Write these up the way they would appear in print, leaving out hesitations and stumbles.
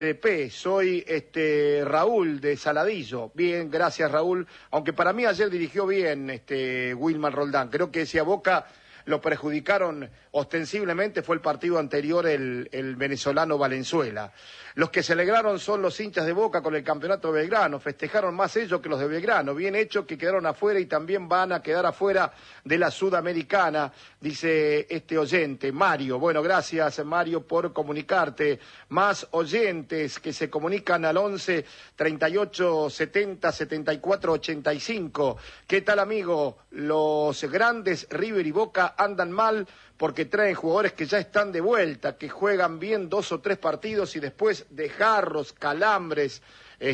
Soy Raúl de Saladillo. Bien, gracias Raúl. Aunque para mí ayer dirigió bien Wilmar Roldán. Creo que si a Boca lo perjudicaron ostensiblemente fue el partido anterior el venezolano Valenzuela. Los que se alegraron son los hinchas de Boca con el campeonato de Belgrano. Festejaron más ellos que los de Belgrano. Bien hecho que quedaron afuera y también van a quedar afuera de la Sudamericana, dice este oyente, Mario. Bueno, gracias Mario por comunicarte. Más oyentes que se comunican al 11 38 70 74 85. ¿Qué tal, amigo? Los grandes River y Boca andan mal porque traen jugadores que ya están de vuelta, que juegan bien 2 o 3 partidos y después de jarros, calambres,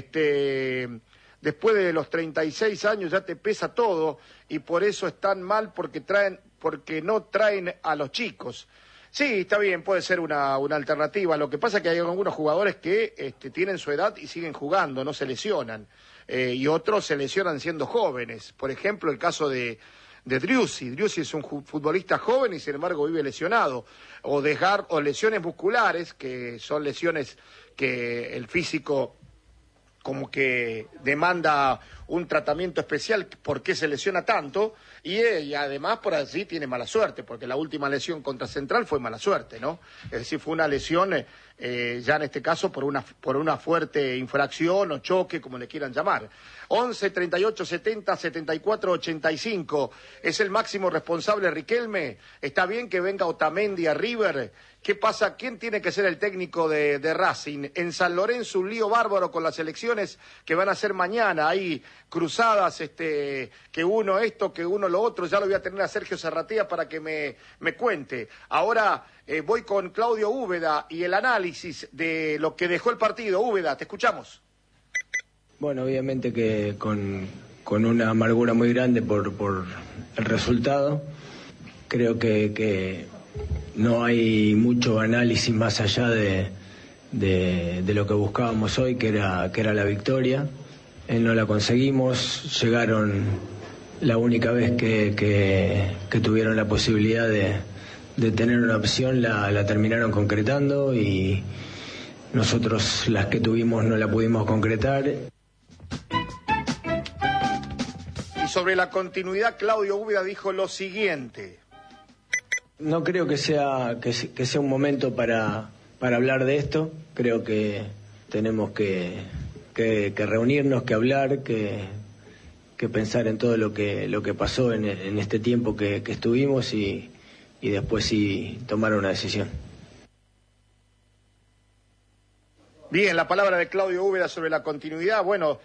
después de los 36 años ya te pesa todo y por eso están mal porque no traen a los chicos. Sí, está bien, puede ser una alternativa. Lo que pasa es que hay algunos jugadores que tienen su edad y siguen jugando, no se lesionan. Y otros se lesionan siendo jóvenes. Por ejemplo, el caso de Driussi. Driussi es un futbolista joven y sin embargo vive lesionado. O lesiones musculares, que son lesiones que el físico como que demanda un tratamiento especial, ¿por qué se lesiona tanto? Y además por así tiene mala suerte, porque la última lesión contra Central fue mala suerte, ¿no? Es decir, fue una lesión, ya en este caso, por una fuerte infracción o choque, como le quieran llamar. 11 38 70 74 85, es el máximo responsable Riquelme. Está bien que venga Otamendi a River. ¿Qué pasa? ¿Quién tiene que ser el técnico de Racing? En San Lorenzo un lío bárbaro con las elecciones que van a ser mañana. Hay cruzadas, que uno esto, que uno lo otro. Ya lo voy a tener a Sergio Serratea para que me cuente. Ahora voy con Claudio Úbeda y el análisis de lo que dejó el partido. Úbeda, te escuchamos. Bueno, obviamente que con una amargura muy grande por el resultado. Creo que no hay mucho análisis más allá de lo que buscábamos hoy, que era la victoria. No la conseguimos, llegaron la única vez que tuvieron la posibilidad de tener una opción, la terminaron concretando y nosotros las que tuvimos no la pudimos concretar. Y sobre la continuidad, Claudio Úbeda dijo lo siguiente. No creo que sea un momento para hablar de esto. Creo que tenemos que reunirnos, que hablar, que pensar en todo lo que pasó en este tiempo que estuvimos y después sí tomar una decisión. Bien, la palabra de Claudio Úbeda sobre la continuidad. Bueno,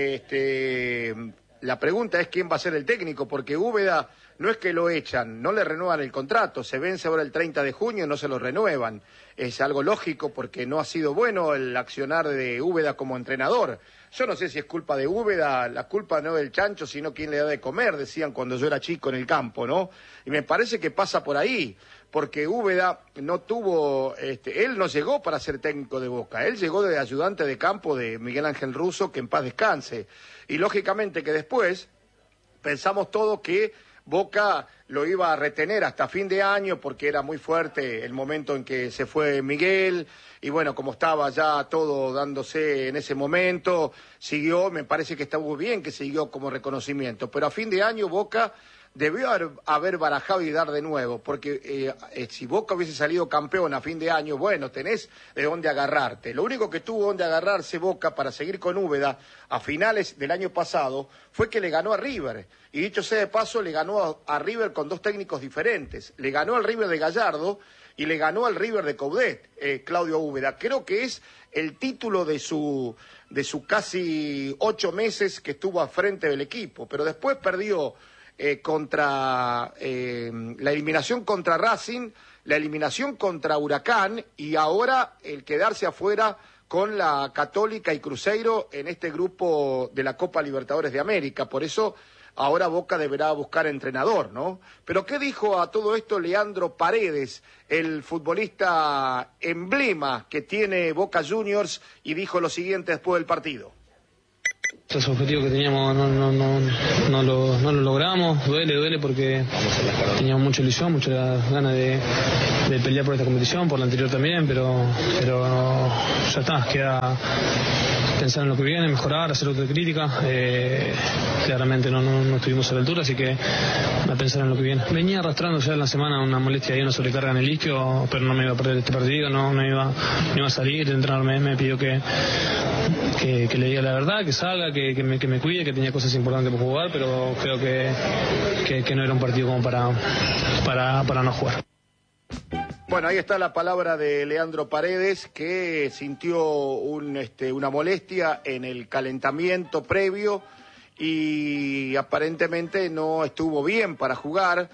la pregunta es quién va a ser el técnico, porque Úbeda no es que lo echan, no le renuevan el contrato, se vence ahora el 30 de junio, no se lo renuevan. Es algo lógico porque no ha sido bueno el accionar de Úbeda como entrenador. Yo no sé si es culpa de Úbeda, la culpa no del chancho, sino quién le da de comer, decían cuando yo era chico en el campo, ¿no? Y me parece que pasa por ahí, porque Úbeda no tuvo, él no llegó para ser técnico de Boca, él llegó de ayudante de campo de Miguel Ángel Russo, que en paz descanse. Y lógicamente que después pensamos todo que Boca lo iba a retener hasta fin de año porque era muy fuerte el momento en que se fue Miguel y bueno, como estaba ya todo dándose en ese momento, siguió, me parece que estuvo bien que siguió como reconocimiento, pero a fin de año Boca debió haber barajado y dar de nuevo, porque si Boca hubiese salido campeón a fin de año, bueno, tenés de dónde agarrarte. Lo único que tuvo donde agarrarse Boca para seguir con Úbeda a finales del año pasado fue que le ganó a River. Y dicho sea de paso, le ganó a River con 2 técnicos diferentes. Le ganó al River de Gallardo y le ganó al River de Coudet, Claudio Úbeda. Creo que es el título de su casi 8 meses que estuvo al frente del equipo, pero después perdió contra la eliminación contra Racing, la eliminación contra Huracán y ahora el quedarse afuera con la Católica y Cruzeiro en este grupo de la Copa Libertadores de América. Por eso ahora Boca deberá buscar entrenador, ¿no? Pero ¿qué dijo a todo esto Leandro Paredes, el futbolista emblema que tiene Boca Juniors, y dijo lo siguiente después del partido? Los objetivos que teníamos no lo logramos, duele porque teníamos mucha ilusión, muchas ganas de pelear por esta competición, por la anterior también, pero ya está, queda pensar en lo que viene, mejorar, hacer autocrítica. Claramente no estuvimos a la altura, así que a pensar en lo que viene. Venía arrastrando ya en la semana una molestia y una sobrecarga en el isquio, pero no me iba a perder este partido, no iba a salir. El entrenador me pidió que le diga la verdad, que salga, que me cuide, que tenía cosas importantes por jugar, pero creo que no era un partido como para no jugar. Bueno, ahí está la palabra de Leandro Paredes, que sintió una molestia en el calentamiento previo y aparentemente no estuvo bien para jugar.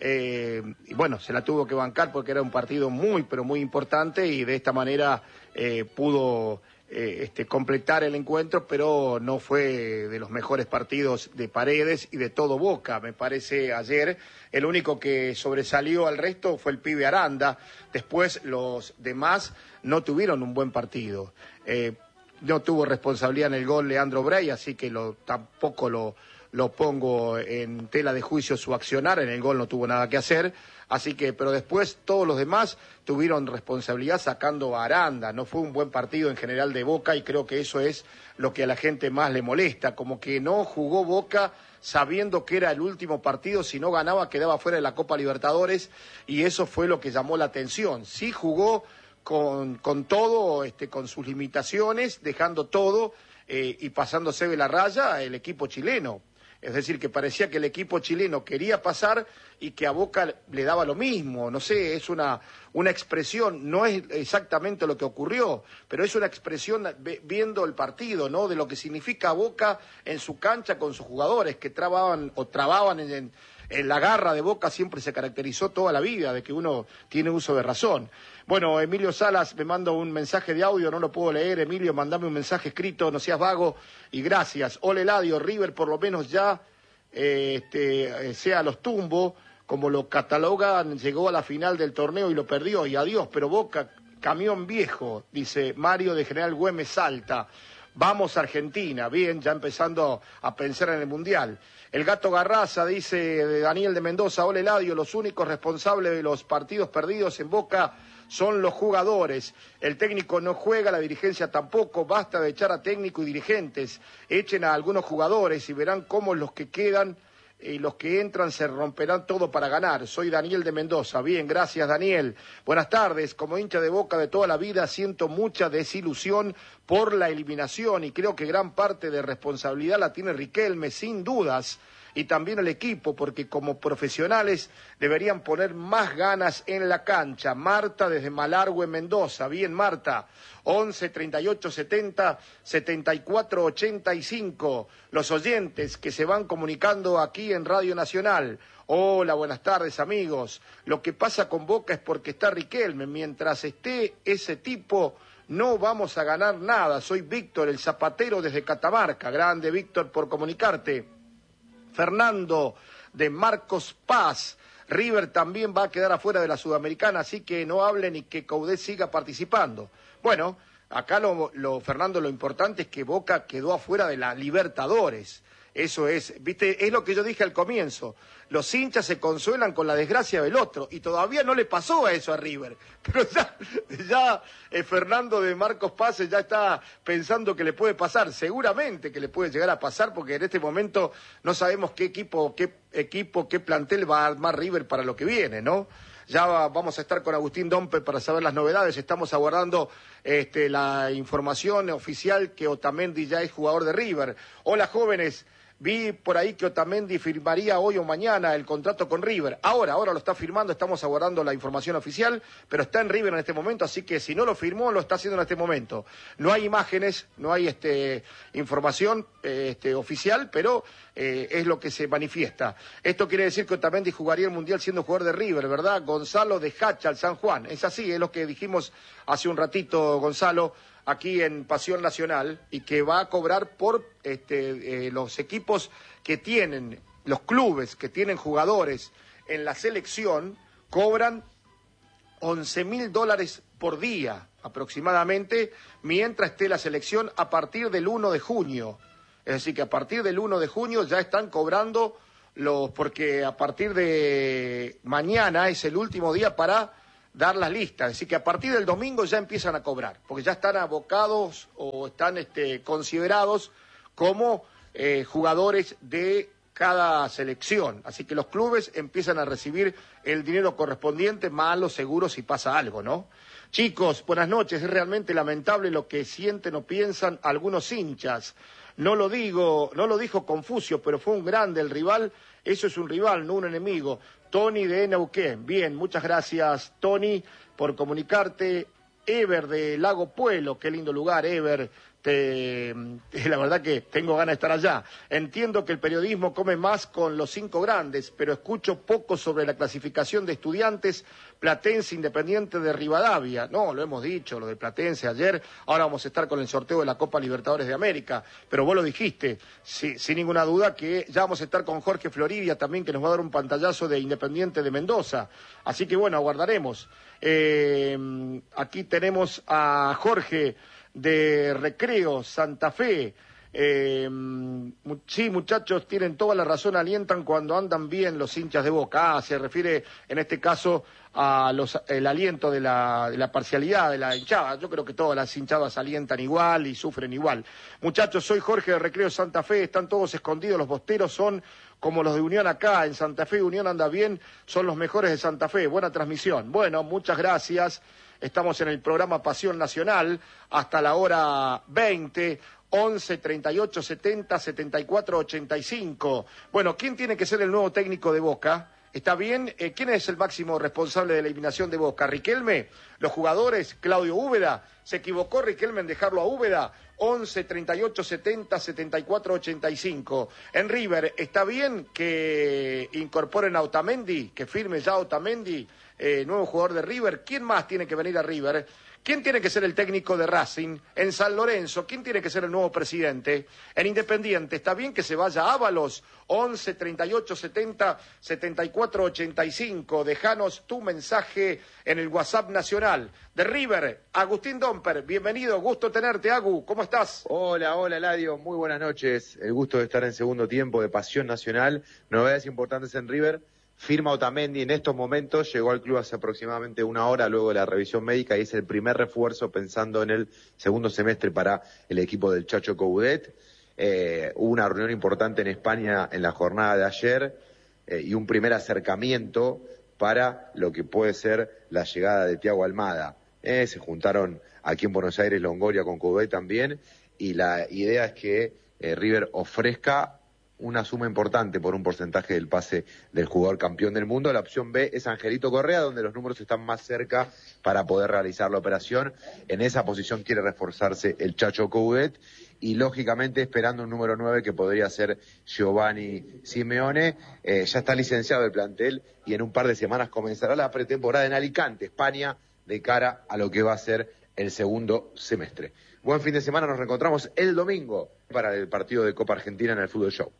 Y bueno, se la tuvo que bancar porque era un partido muy, pero muy importante y de esta manera pudo completar el encuentro, pero no fue de los mejores partidos de Paredes y de todo Boca. Me parece ayer el único que sobresalió al resto fue el pibe Aranda. Después los demás no tuvieron un buen partido. No tuvo responsabilidad en el gol Leandro Brey, así que tampoco lo pongo en tela de juicio su accionar. En el gol no tuvo nada que hacer. Así que, pero después todos los demás tuvieron responsabilidad sacando a Aranda. No fue un buen partido en general de Boca y creo que eso es lo que a la gente más le molesta. Como que no jugó Boca sabiendo que era el último partido, si no ganaba quedaba fuera de la Copa Libertadores y eso fue lo que llamó la atención. Sí jugó con todo, con sus limitaciones, dejando todo y pasándose de la raya el equipo chileno. Es decir, que parecía que el equipo chileno quería pasar y que a Boca le daba lo mismo. No sé, es una expresión, no es exactamente lo que ocurrió, pero es una expresión viendo el partido, ¿no? De lo que significa Boca en su cancha con sus jugadores, que trababan en la garra de Boca siempre se caracterizó toda la vida, de que uno tiene uso de razón. Bueno, Emilio Salas me manda un mensaje de audio, no lo puedo leer. Emilio, mandame un mensaje escrito, no seas vago, y gracias. Ole Eladio, River por lo menos ya sea a los tumbos, como lo catalogan, llegó a la final del torneo y lo perdió, y adiós, pero Boca, camión viejo, dice Mario de General Güemes Salta. Vamos Argentina, bien, ya empezando a pensar en el Mundial. El Gato Garraza dice de Daniel de Mendoza, ole Eladio, los únicos responsables de los partidos perdidos en Boca son los jugadores. El técnico no juega, la dirigencia tampoco, basta de echar a técnico y dirigentes. Echen a algunos jugadores y verán cómo los que quedan y los que entran se romperán todo para ganar. Soy Daniel de Mendoza. Bien, gracias Daniel. Buenas tardes. Como hincha de Boca de toda la vida siento mucha desilusión por la eliminación y creo que gran parte de responsabilidad la tiene Riquelme, sin dudas, y también el equipo, porque como profesionales deberían poner más ganas en la cancha. Marta desde Malargüe, Mendoza. Bien, Marta. 11 38 70 74 85. Los oyentes que se van comunicando aquí en Radio Nacional. Hola, buenas tardes, amigos. Lo que pasa con Boca es porque está Riquelme. Mientras esté ese tipo, no vamos a ganar nada. Soy Víctor, el zapatero desde Catamarca. Grande, Víctor, por comunicarte. Fernando de Marcos Paz. River también va a quedar afuera de la Sudamericana, así que no hablen y que Coudet siga participando. Bueno, acá Fernando, lo importante es que Boca quedó afuera de la Libertadores. Eso es, viste, es lo que yo dije al comienzo. Los hinchas se consuelan con la desgracia del otro y todavía no le pasó a eso a River. Pero ya Fernando de Marcos Paz ya está pensando que le puede pasar. Seguramente que le puede llegar a pasar porque en este momento no sabemos qué equipo, qué plantel va a armar River para lo que viene, ¿no? Ya vamos a estar con Agustín Dompe para saber las novedades. Estamos aguardando la información oficial que Otamendi ya es jugador de River. Hola, jóvenes. Vi por ahí que Otamendi firmaría hoy o mañana el contrato con River. Ahora lo está firmando, estamos aguardando la información oficial, pero está en River en este momento, así que si no lo firmó, lo está haciendo en este momento. No hay imágenes, no hay información oficial, pero es lo que se manifiesta. Esto quiere decir que Otamendi jugaría el Mundial siendo jugador de River, ¿verdad? Gonzalo de Hacha, al San Juan. Es así, es lo que dijimos hace un ratito, Gonzalo, aquí en Pasión Nacional, y que va a cobrar por los equipos que tienen, los clubes que tienen jugadores en la selección, cobran $11.000 por día aproximadamente, mientras esté la selección a partir del 1 de junio. Es decir, que a partir del 1 de junio ya están cobrando porque a partir de mañana es el último día para dar las listas. Es decir, que a partir del domingo ya empiezan a cobrar, porque ya están abocados o están considerados como jugadores de cada selección. Así que los clubes empiezan a recibir el dinero correspondiente, más los seguros si pasa algo, ¿no? Chicos, buenas noches. Es realmente lamentable lo que sienten o piensan algunos hinchas. No lo dijo Confucio, pero fue un grande el rival. Eso es un rival, no un enemigo. Tony de Neuquén. Bien, muchas gracias, Tony, por comunicarte. Ever de Lago Puelo, qué lindo lugar, Ever. La verdad que tengo ganas de estar allá. Entiendo que el periodismo come más con los 5 grandes, pero escucho poco sobre la clasificación de Estudiantes, Platense, Independiente de Rivadavia. No, lo hemos dicho, lo de Platense ayer. Ahora vamos a estar con el sorteo de la Copa Libertadores de América. Pero vos lo dijiste, sí, sin ninguna duda, que ya vamos a estar con Jorge Floridia también, que nos va a dar un pantallazo de Independiente de Mendoza. Así que bueno, aguardaremos. Aquí tenemos a Jorge de Recreo, Santa Fe. Sí, muchachos, tienen toda la razón, alientan cuando andan bien los hinchas de Boca. Se refiere en este caso a el aliento de la parcialidad de la hinchada. Yo creo que todas las hinchadas alientan igual y sufren igual. Muchachos, soy Jorge de Recreo, Santa Fe, están todos escondidos, los bosteros son como los de Unión acá, en Santa Fe. Unión anda bien, son los mejores de Santa Fe. Buena transmisión. Bueno, muchas gracias. Estamos en el programa Pasión Nacional hasta la hora 20, 11 38 70 74 85. Bueno, ¿quién tiene que ser el nuevo técnico de Boca? ¿Está bien? ¿Quién es el máximo responsable de la eliminación de Boca? ¿Riquelme? ¿Los jugadores? ¿Claudio Úbeda? ¿Se equivocó Riquelme en dejarlo a Úbeda? 11 38 70 74 85. En River, ¿está bien que incorporen a Otamendi? ¿Que firme ya Otamendi? Nuevo jugador de River. ¿Quién más tiene que venir a River? ¿Quién tiene que ser el técnico de Racing? En San Lorenzo, ¿quién tiene que ser el nuevo presidente? En Independiente, ¿está bien que se vaya Ábalos? 11 38 70 74 85. Dejanos tu mensaje en el WhatsApp nacional. De River, Agustín Domper, bienvenido, gusto tenerte, Agu, ¿cómo estás? Hola, Eladio, muy buenas noches. El gusto de estar en segundo tiempo de Pasión Nacional. Novedades importantes en River. Firma Otamendi en estos momentos, llegó al club hace aproximadamente una hora luego de la revisión médica y es el primer refuerzo pensando en el segundo semestre para el equipo del Chacho Coudet. Hubo una reunión importante en España en la jornada de ayer y un primer acercamiento para lo que puede ser la llegada de Thiago Almada. Se juntaron aquí en Buenos Aires Longoria con Coudet también y la idea es que River ofrezca una suma importante por un porcentaje del pase del jugador campeón del mundo. La opción B es Angelito Correa, donde los números están más cerca para poder realizar la operación. En esa posición quiere reforzarse el Chacho Coudet y lógicamente esperando un número 9 que podría ser Giovanni Simeone. Ya está licenciado el plantel y en un par de semanas comenzará la pretemporada en Alicante, España, de cara a lo que va a ser el segundo semestre. Buen fin de semana, nos reencontramos el domingo para el partido de Copa Argentina en el Fútbol Show.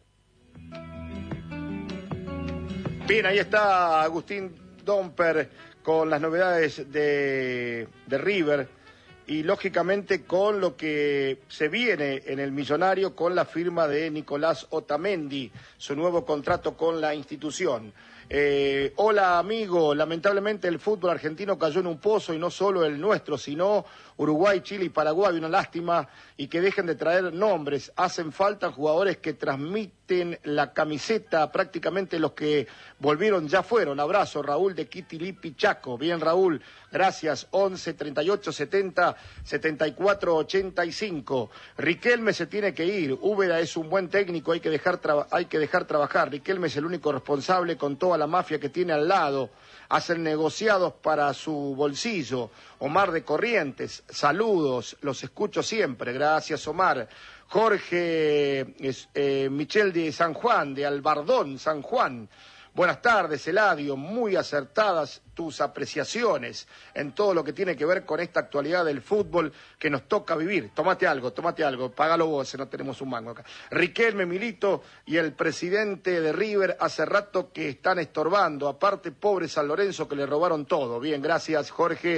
Bien, ahí está Agustín Domper con las novedades de River y lógicamente con lo que se viene en el Millonario con la firma de Nicolás Otamendi, su nuevo contrato con la institución. Hola amigo, lamentablemente el fútbol argentino cayó en un pozo y no solo el nuestro, sino Uruguay, Chile y Paraguay, una lástima y que dejen de traer nombres, hacen falta jugadores que transmiten la camiseta, prácticamente los que volvieron ya fueron. Abrazo, Raúl de Quitilipi, Chaco. Bien Raúl, gracias, 11 38 70 74 85. Riquelme se tiene que ir, Úbeda es un buen técnico, hay que dejar trabajar, Riquelme es el único responsable con toda la mafia que tiene al lado, hacen negociados para su bolsillo. Omar de Corrientes, saludos, los escucho siempre, gracias Omar. Jorge Michel de San Juan, de Albardón, San Juan. Buenas tardes, Eladio, muy acertadas tus apreciaciones en todo lo que tiene que ver con esta actualidad del fútbol que nos toca vivir. Tómate algo, págalo vos, no tenemos un mango acá. Riquelme, Milito y el presidente de River hace rato que están estorbando, aparte pobre San Lorenzo que le robaron todo. Bien, gracias Jorge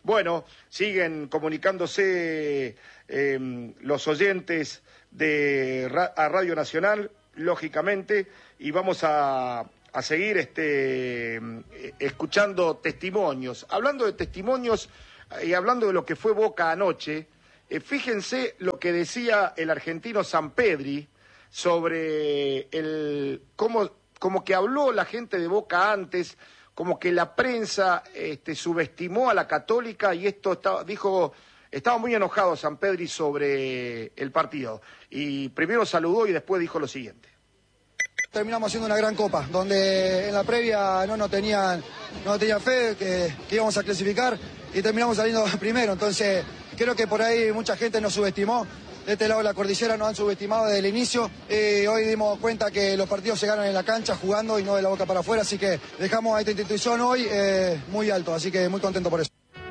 Bueno, siguen comunicándose los oyentes a Radio Nacional, lógicamente, y vamos a seguir escuchando testimonios. Hablando de testimonios y hablando de lo que fue Boca anoche, fíjense lo que decía el argentino Sampedri sobre como que habló la gente de Boca antes, como que la prensa subestimó a la Católica, y estaba muy enojado Sampedri sobre el partido. Y primero saludó y después dijo lo siguiente. Terminamos haciendo una gran copa, donde en la previa no tenían fe que íbamos a clasificar y terminamos saliendo primero. Entonces creo que por ahí mucha gente nos subestimó. De este lado de la cordillera nos han subestimado desde el inicio. Hoy dimos cuenta que los partidos se ganan en la cancha jugando y no de la boca para afuera, así que dejamos a esta institución hoy muy alto, así que muy contento por eso.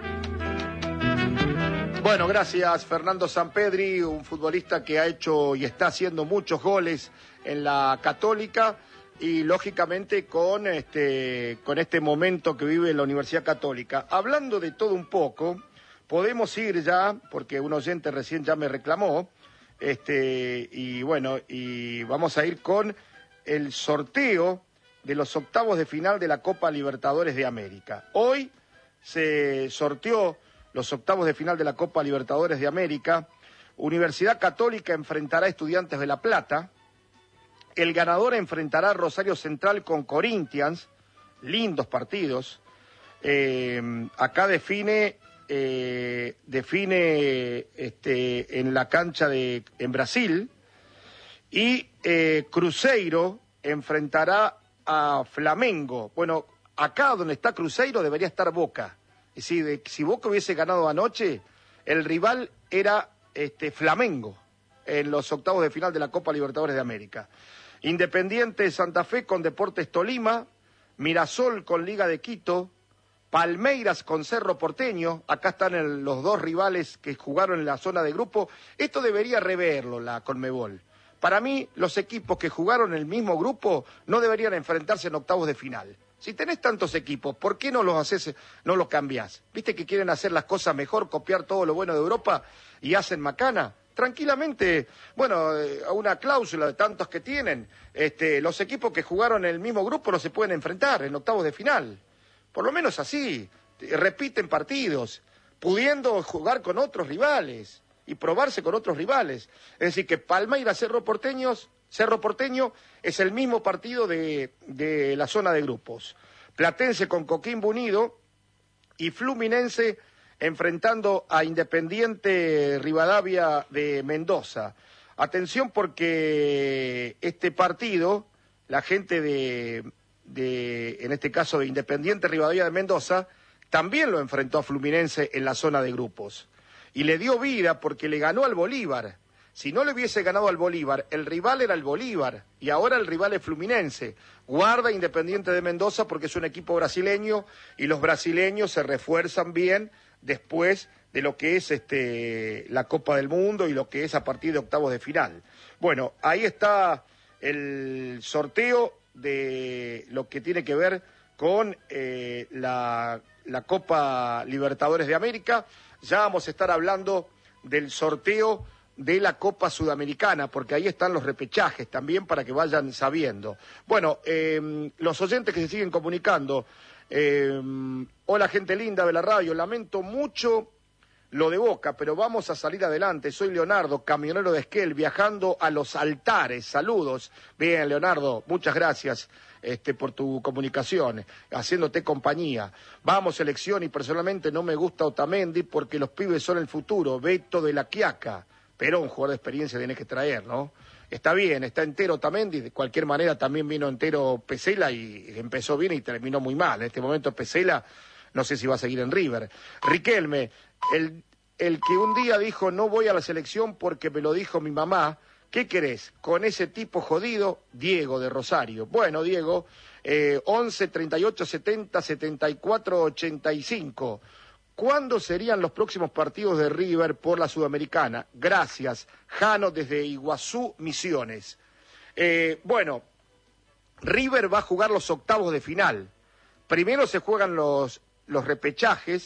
Bueno, gracias Fernando Sampedri, un futbolista que ha hecho y está haciendo muchos goles en la Católica, y lógicamente con este momento que vive la Universidad Católica. Hablando de todo un poco, podemos ir ya, porque un oyente recién ya me reclamó, y bueno, y vamos a ir con el sorteo de los octavos de final de la Copa Libertadores de América. Hoy se sorteó los octavos de final de la Copa Libertadores de América. Universidad Católica enfrentará a Estudiantes de La Plata. El ganador enfrentará a Rosario Central con Corinthians. Lindos partidos. Acá define en la cancha en Brasil. Y Cruzeiro enfrentará a Flamengo. Bueno, acá donde está Cruzeiro debería estar Boca. Es decir, si Boca hubiese ganado anoche, el rival era Flamengo en los octavos de final de la Copa Libertadores de América. Independiente Santa Fe con Deportes Tolima, Mirasol con Liga de Quito, Palmeiras con Cerro Porteño. Acá están los dos rivales que jugaron en la zona de grupo. Esto debería reverlo la Conmebol. Para mí, los equipos que jugaron en el mismo grupo no deberían enfrentarse en octavos de final. Si tenés tantos equipos, ¿por qué no los cambiás? ¿Viste que quieren hacer las cosas mejor, copiar todo lo bueno de Europa y hacen macana? Tranquilamente, bueno, a una cláusula de tantos que tienen, los equipos que jugaron en el mismo grupo no se pueden enfrentar en octavos de final. Por lo menos así, repiten partidos, pudiendo jugar con otros rivales y probarse con otros rivales. Es decir, que Palmeiras, Cerro Porteño es el mismo partido de la zona de grupos. Platense con Coquimbo Unido y Fluminense enfrentando a Independiente Rivadavia de Mendoza. Atención, porque este partido, la gente en este caso de Independiente Rivadavia de Mendoza, también lo enfrentó a Fluminense en la zona de grupos. Y le dio vida porque le ganó al Bolívar. Si no le hubiese ganado al Bolívar, el rival era el Bolívar y ahora el rival es Fluminense. Guarda Independiente de Mendoza porque es un equipo brasileño y los brasileños se refuerzan bien después de lo que es la Copa del Mundo y lo que es a partir de octavos de final. Bueno, ahí está el sorteo de lo que tiene que ver con la Copa Libertadores de América. Ya vamos a estar hablando del sorteo de la Copa Sudamericana, porque ahí están los repechajes también para que vayan sabiendo. Bueno, los oyentes que se siguen comunicando, hola gente linda de la radio, lamento mucho lo de Boca, pero vamos a salir adelante. Soy Leonardo, camionero de Esquel, viajando a Los Altares. Saludos. Bien, Leonardo, muchas gracias por tu comunicación, haciéndote compañía. Vamos, selección, y personalmente no me gusta Otamendi porque los pibes son el futuro. Beto de la Quiaca. Pero un jugador de experiencia tenés que traer, ¿no? Está bien, está entero Otamendi, de cualquier manera también vino entero Pesela y empezó bien y terminó muy mal. En este momento Pesela, no sé si va a seguir en River. Riquelme, el que un día dijo no voy a la selección porque me lo dijo mi mamá, ¿qué querés? Con ese tipo jodido, Diego de Rosario. Bueno, Diego, 11 38 70 74 85. ¿Cuándo serían los próximos partidos de River por la Sudamericana? Gracias, Jano desde Iguazú, Misiones. Bueno, River va a jugar los octavos de final. Primero se juegan los repechajes,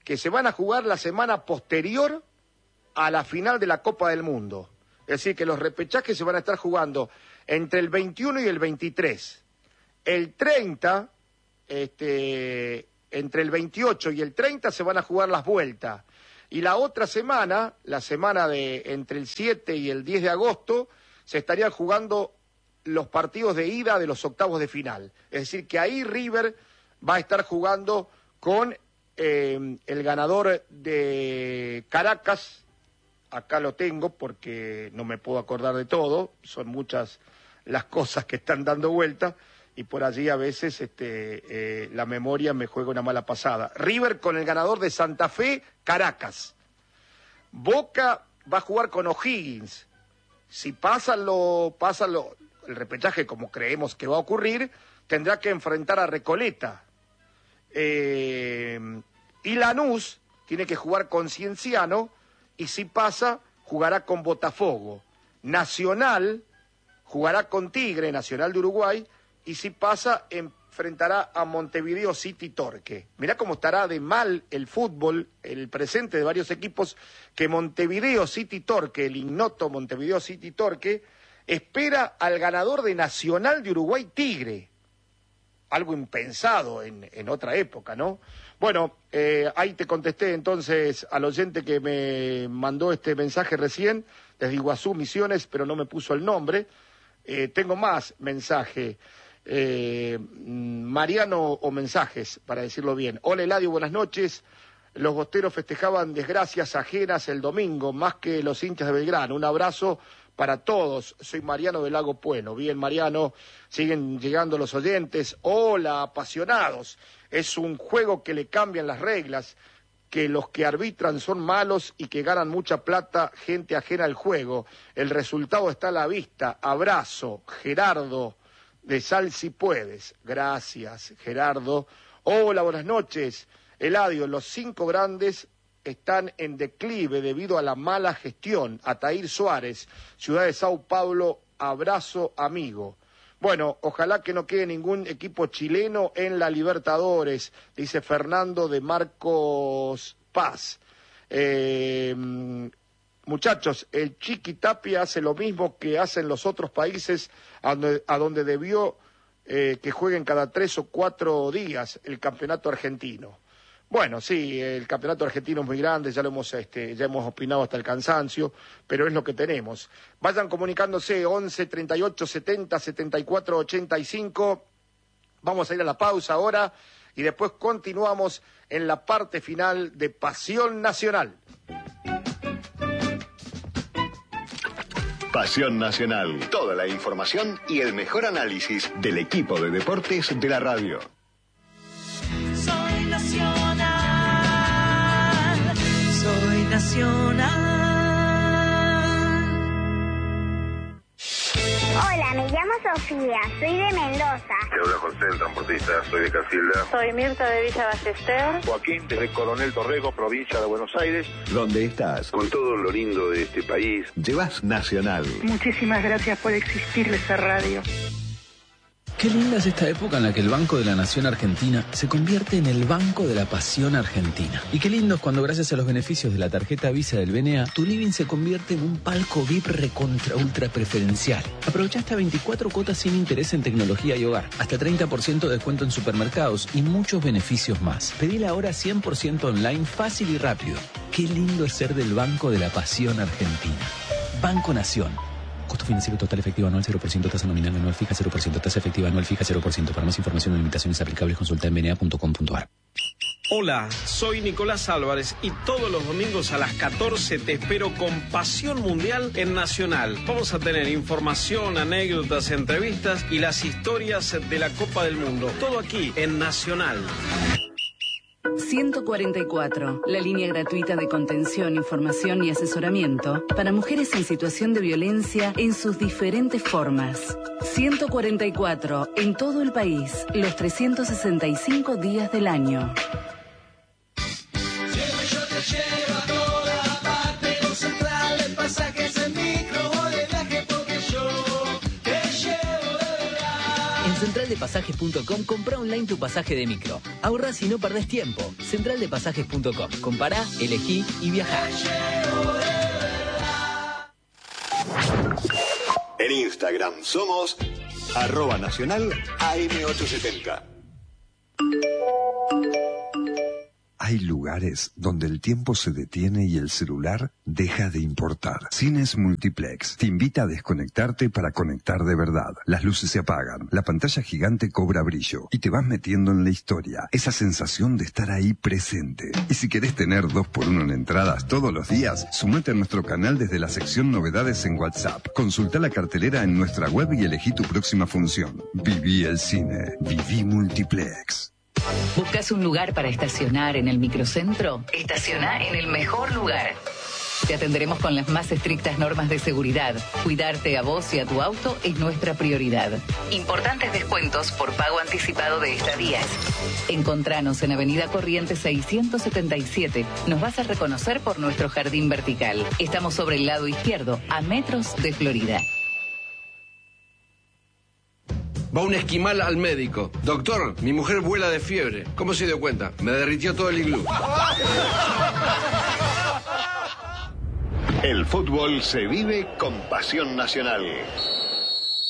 que se van a jugar la semana posterior a la final de la Copa del Mundo. Es decir, que los repechajes se van a estar jugando entre el 21 y el 23. El 30, entre el 28 y el 30 se van a jugar las vueltas. Y la otra semana, la semana de entre el 7 y el 10 de agosto, se estarían jugando los partidos de ida de los octavos de final. Es decir, que ahí River va a estar jugando con el ganador de Caracas. Acá lo tengo porque no me puedo acordar de todo, son muchas las cosas que están dando vuelta y por allí a veces la memoria me juega una mala pasada. River con el ganador de Santa Fe, Caracas. Boca va a jugar con O'Higgins. Si pasan el repechaje como creemos que va a ocurrir, tendrá que enfrentar a Recoleta. Y Lanús tiene que jugar con Cienciano. Y si pasa, jugará con Botafogo. Nacional jugará con Tigre, Nacional de Uruguay, y si pasa, enfrentará a Montevideo City Torque. Mirá cómo estará de mal el fútbol, el presente de varios equipos, que Montevideo City Torque, el ignoto Montevideo City Torque, espera al ganador de Nacional de Uruguay Tigre. Algo impensado en otra época, ¿no? Bueno, ahí te contesté entonces al oyente que me mandó este mensaje recién, desde Iguazú, Misiones, pero no me puso el nombre. Tengo más mensaje, Mariano o mensajes, para decirlo bien. Hola Eladio, buenas noches. Los bosteros festejaban desgracias ajenas el domingo, más que los hinchas de Belgrano. Un abrazo para todos. Soy Mariano del Lago Puelo. Bien, Mariano, siguen llegando los oyentes. Hola, apasionados. Es un juego que le cambian las reglas, que los que arbitran son malos y que ganan mucha plata, gente ajena al juego. El resultado está a la vista. Abrazo, Gerardo, de Sal si puedes. Gracias, Gerardo. Hola, buenas noches. Eladio, los 5 grandes están en declive debido a la mala gestión. Ataír Suárez, Ciudad de Sao Paulo, abrazo amigo. Bueno, ojalá que no quede ningún equipo chileno en la Libertadores, dice Fernando de Marcos Paz. Muchachos, el Chiqui Tapia hace lo mismo que hacen los otros países a donde debió que jueguen cada 3 o 4 días el campeonato argentino. Bueno, sí, el campeonato argentino es muy grande, ya hemos opinado hasta el cansancio, pero es lo que tenemos. Vayan comunicándose 11 38 70 74 85. Vamos a ir a la pausa ahora y después continuamos en la parte final de Pasión Nacional. Pasión Nacional. Toda la información y el mejor análisis del equipo de deportes de la radio. Soy nacional, soy nacional. Hola, me llamo Sofía, soy de Mendoza. Te habla José, el transportista, soy de Casilda. Soy Mirta de Villa Ballester. Joaquín, desde Coronel Torrego, provincia de Buenos Aires. ¿Dónde estás? Con todo lo lindo de este país. Llevas Nacional. Muchísimas gracias por existir esa radio. Qué linda es esta época en la que el Banco de la Nación Argentina se convierte en el Banco de la Pasión Argentina. Y qué lindo es cuando gracias a los beneficios de la tarjeta Visa del BNA, tu living se convierte en un palco VIP recontra ultra preferencial. Aprovecha hasta 24 cuotas sin interés en tecnología y hogar, hasta 30% de descuento en supermercados y muchos beneficios más. Pedila ahora 100% online, fácil y rápido. Qué lindo es ser del Banco de la Pasión Argentina. Banco Nación. Costo financiero total efectivo anual 0%, tasa nominal anual fija 0%, tasa efectiva anual fija 0%. Para más información o limitaciones aplicables consulta en bna.com.ar. Hola, soy Nicolás Álvarez y todos los domingos a las 14 te espero con Pasión Mundial en Nacional. Vamos a tener información, anécdotas, entrevistas y las historias de la Copa del Mundo. Todo aquí en Nacional. 144, la línea gratuita de contención, información y asesoramiento para mujeres en situación de violencia en sus diferentes formas. 144, en todo el país, los 365 días del año. En Central centraldepasajes.com, compra online tu pasaje de micro. Ahorrás y no perdés tiempo. Centraldepasajes.com. Compará, elegí y viajá. En Instagram somos @nacional AM870. Hay lugares donde el tiempo se detiene y el celular deja de importar. Cines Multiplex te invita a desconectarte para conectar de verdad. Las luces se apagan, la pantalla gigante cobra brillo y te vas metiendo en la historia. Esa sensación de estar ahí presente. Y si querés tener 2x1 en entradas todos los días, sumate a nuestro canal desde la sección Novedades en WhatsApp. Consulta la cartelera en nuestra web y elegí tu próxima función. Viví el cine. Viví Multiplex. ¿Buscas un lugar para estacionar en el microcentro? Estaciona en el mejor lugar. Te atenderemos con las más estrictas normas de seguridad. Cuidarte a vos y a tu auto es nuestra prioridad. Importantes descuentos por pago anticipado de estadías. Encontranos en Avenida Corrientes 677. Nos vas a reconocer por nuestro jardín vertical. Estamos sobre el lado izquierdo, a metros de Florida. Va un esquimal al médico. Doctor, mi mujer vuela de fiebre. ¿Cómo se dio cuenta? Me derritió todo el iglú. El fútbol se vive con pasión nacional.